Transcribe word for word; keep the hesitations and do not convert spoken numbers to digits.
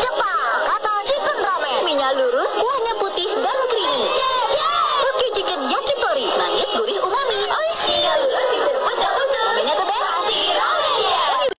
Jepang atau chicken ramen. Minyak lurus, kuahnya putih.